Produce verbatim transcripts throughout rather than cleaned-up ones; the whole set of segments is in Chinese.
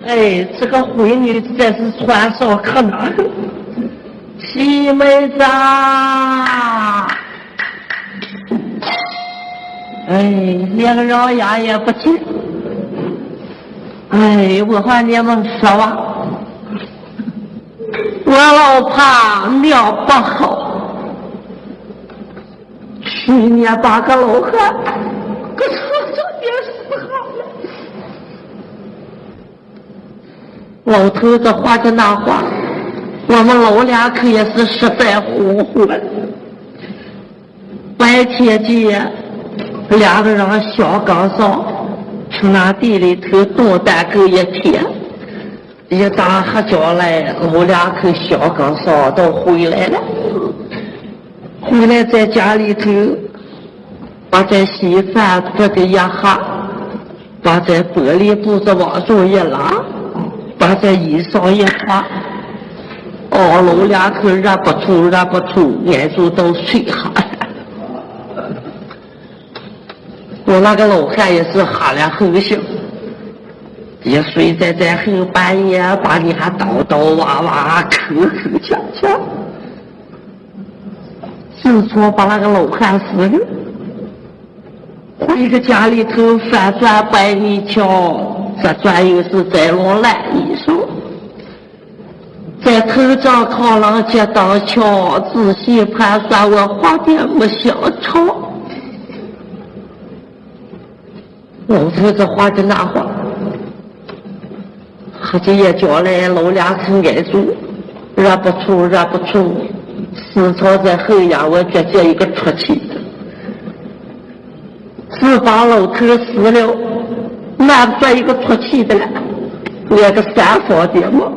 哎，这个闺女真是传烧可难。西妹子啊，哎，连个绕牙也不进。哎，我和你们说吧，我老怕尿不好，去年把个老汉给车上也死好了。老头子话着那话，我们老俩可也是实在糊糊了。白天间两个人小岗上去那地里头动单够一天，一打黑脚来，我俩去小岗上都回来了。回来在家里头把这稀饭做的一下，把这玻璃布子往上一拉，把这衣裳一穿，哦，老两口忍不住忍不住眼珠都睡下了。我那个老汉也是哈了后醒，一睡在这后半夜，把你还叨叨哇哇口口呛呛。自从把那个老汉死了，回个家里头翻转百里桥，这转又是在弄烂衣裳，在头上靠廊街当桥，仔细盘算我花点没想吵。老头子话着那话，喝着也叫来老两口挨住，忍不住忍不住，思潮在后呀，我觉这一个出气。自把老头死了，哪不算一个出气的了，连个三房的嘛。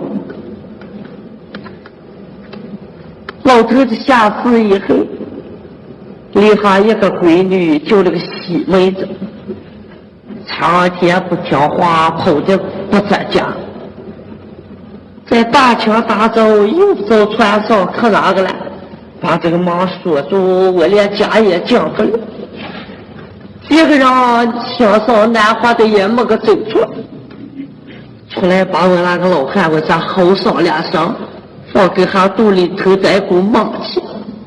老头子下死以后，留下一个闺女，就那个西妹子。长天不听话，跑的不在家，在大桥大走，又走船上可哪个了？把这个忙说住，我连家也讲不了。这个人想上南华的也没个走出，出来把我那个老汉我这吼上两声，放给他肚里头再股猛气。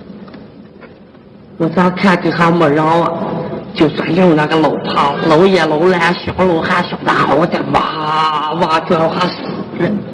我咋看给他没让啊？就说用那个老胖老爷老懒小老汉小的好的哇哇叫他死人。